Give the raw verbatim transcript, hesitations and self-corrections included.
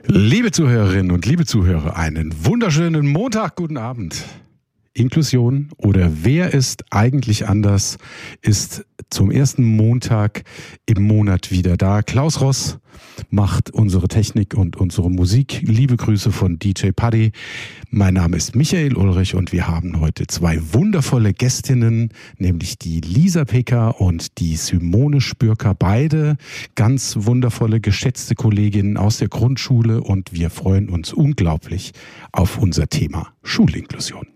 Liebe Zuhörerinnen und liebe Zuhörer, einen wunderschönen Montag, guten Abend. Inklusion oder wer ist eigentlich anders, ist zum ersten Montag im Monat wieder da. Klaus Ross macht unsere Technik und unsere Musik. Liebe Grüße von D J Paddy. Mein Name ist Michael Ulrich und wir haben heute zwei wundervolle Gästinnen, nämlich die Lisa Pecker und die Simone Spürker. Beide ganz wundervolle, geschätzte Kolleginnen aus der Grundschule und wir freuen uns unglaublich auf unser Thema Schulinklusion.